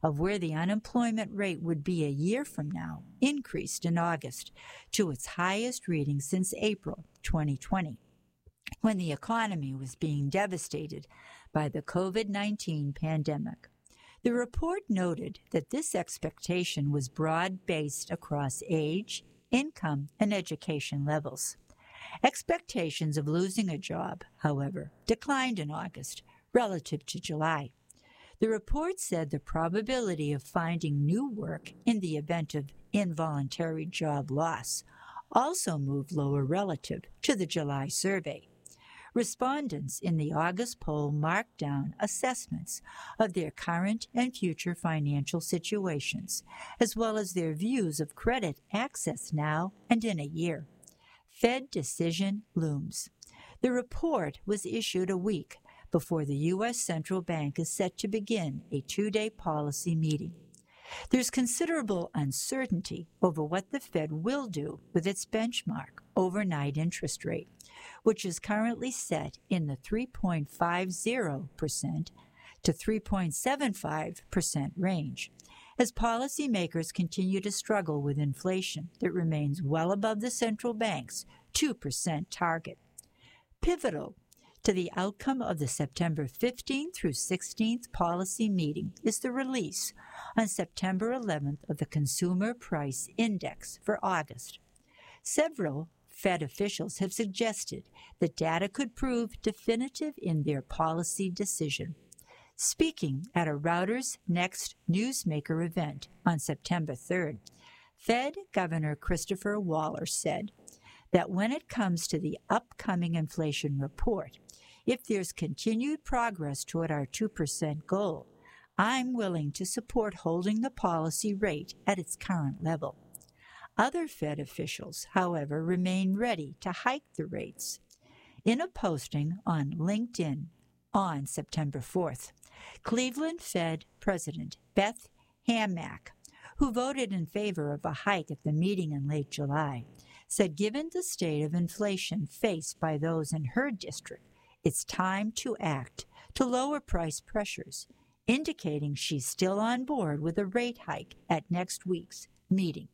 of where the unemployment rate would be a year from now increased in August to its highest reading since April 2020, when the economy was being devastated by the COVID-19 pandemic. The report noted that this expectation was broad-based across age, income, and education levels. Expectations of losing a job, however, declined in August relative to July. The report said the probability of finding new work in the event of involuntary job loss also moved lower relative to the July survey. Respondents in the August poll marked down assessments of their current and future financial situations, as well as their views of credit access now and in a year. Fed decision looms. The report was issued a week before the U.S. Central Bank is set to begin a two-day policy meeting. There's considerable uncertainty over what the Fed will do with its benchmark overnight interest rate, which is currently set in the 3.50% to 3.75% range, as policymakers continue to struggle with inflation that remains well above the central bank's 2% target. Pivotal to the outcome of the September 15th through 16th policy meeting is the release on September 11th of the Consumer Price Index for August. Several Fed officials have suggested that data could prove definitive in their policy decision. Speaking at a Reuters Next Newsmaker event on September 3rd, Fed Governor Christopher Waller said that when it comes to the upcoming inflation report, if there's continued progress toward our 2% goal, I'm willing to support holding the policy rate at its current level. Other Fed officials, however, remain ready to hike the rates. In a posting on LinkedIn on September 4th, Cleveland Fed President Beth Hammack, who voted in favor of a hike at the meeting in late July, said given the state of inflation faced by those in her district, it's time to act to lower price pressures, indicating she's still on board with a rate hike at next week's meeting.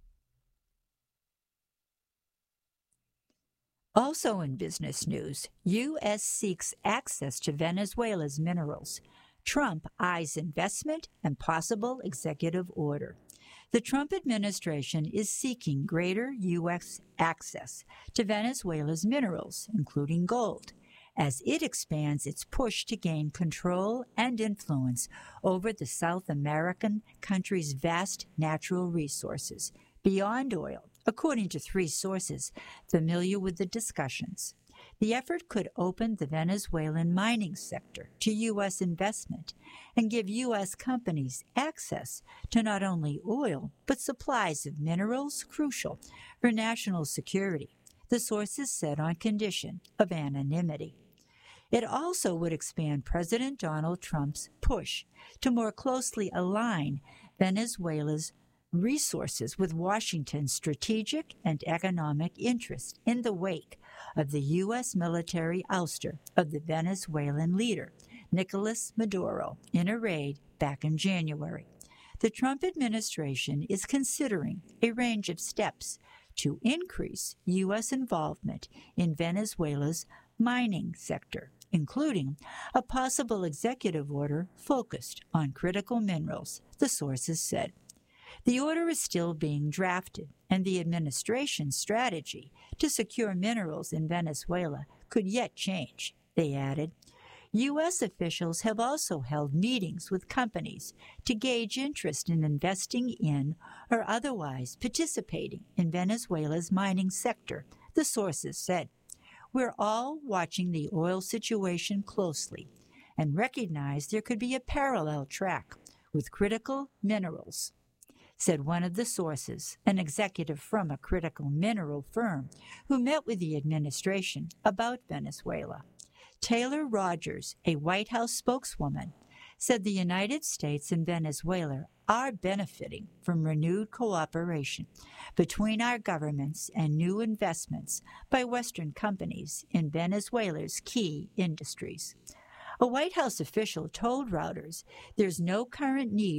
Also in business news, U.S. seeks access to Venezuela's minerals. Trump eyes investment and possible executive order. The Trump administration is seeking greater U.S. access to Venezuela's minerals, including gold, as it expands its push to gain control and influence over the South American country's vast natural resources beyond oil, according to three sources familiar with the discussions. The effort could open the Venezuelan mining sector to U.S. investment and give U.S. companies access to not only oil, but supplies of minerals crucial for national security, the sources said on condition of anonymity. It also would expand President Donald Trump's push to more closely align Venezuela's resources with Washington's strategic and economic interests in the wake of the U.S. military ouster of the Venezuelan leader, Nicolas Maduro, in a raid back in January. The Trump administration is considering a range of steps to increase U.S. involvement in Venezuela's mining sector, including a possible executive order focused on critical minerals, the sources said. The order is still being drafted, and the administration's strategy to secure minerals in Venezuela could yet change, they added. U.S. officials have also held meetings with companies to gauge interest in investing in or otherwise participating in Venezuela's mining sector, the sources said. We're all watching the oil situation closely and recognize there could be a parallel track with critical minerals, said one of the sources, an executive from a critical mineral firm who met with the administration about Venezuela. Taylor Rogers, a White House spokeswoman, said the United States and Venezuela are benefiting from renewed cooperation between our governments and new investments by Western companies in Venezuela's key industries. A White House official told Reuters there's no current need